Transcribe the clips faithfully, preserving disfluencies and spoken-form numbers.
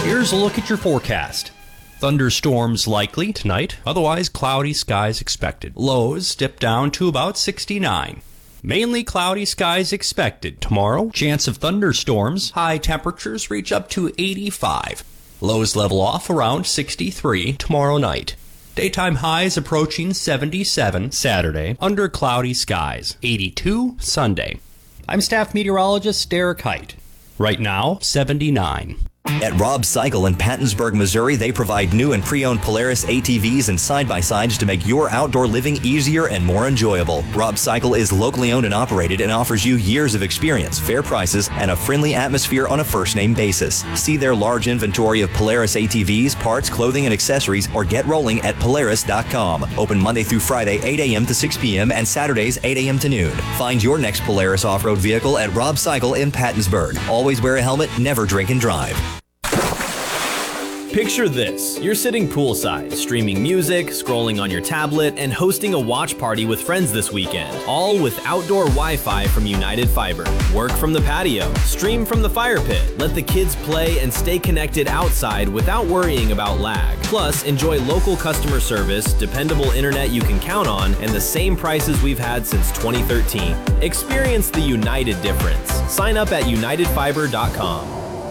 Here's a look at your forecast. Thunderstorms likely tonight, otherwise cloudy skies expected. Lows dip down to about sixty-nine. Mainly cloudy skies expected. Tomorrow, chance of thunderstorms. High temperatures reach up to eighty-five. Lows level off around sixty-three tomorrow night. Daytime highs approaching seventy-seven Saturday, under cloudy skies. eighty-two Sunday. I'm staff meteorologist Derek Height. Right now, seventy-nine. At Rob Cycle in Pattonsburg, Missouri, they provide new and pre-owned Polaris A T Vs and side-by-sides to make your outdoor living easier and more enjoyable. Rob Cycle is locally owned and operated and offers you years of experience, fair prices, and a friendly atmosphere on a first-name basis. See their large inventory of Polaris A T Vs, parts, clothing, and accessories, or get rolling at Polaris dot com. Open Monday through Friday, eight a.m. to six p.m., and Saturdays, eight a.m. to noon. Find your next Polaris off-road vehicle at Rob Cycle in Pattonsburg. Always wear a helmet, never drink and drive. Picture this. You're sitting poolside, streaming music, scrolling on your tablet, and hosting a watch party with friends this weekend, all with outdoor Wi-Fi from United Fiber. Work from the patio, stream from the fire pit, let the kids play and stay connected outside without worrying about lag. Plus, enjoy local customer service, dependable internet you can count on, and the same prices we've had since twenty thirteen. Experience the United difference. Sign up at United Fiber dot com.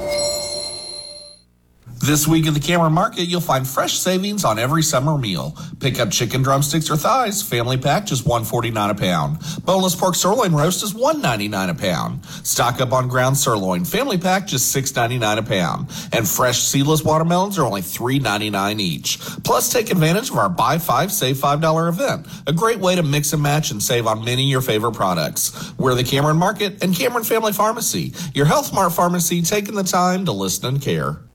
This week at the Cameron Market, you'll find fresh savings on every summer meal. Pick up chicken drumsticks or thighs, family pack just one forty-nine a pound. Boneless pork sirloin roast is one ninety-nine a pound. Stock up on ground sirloin, family pack just six ninety-nine a pound. And fresh seedless watermelons are only three ninety-nine each. Plus, take advantage of our buy five, save five dollar event. A great way to mix and match and save on many of your favorite products. We're the Cameron Market and Cameron Family Pharmacy, your Health Mart pharmacy taking the time to listen and care.